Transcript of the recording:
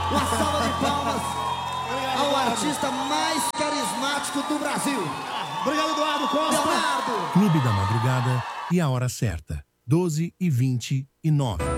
Uma salva de palmas ao artista mais carismático do Brasil. Obrigado, Eduardo Costa. Leonardo. Clube da Madrugada e a hora certa, 12h29.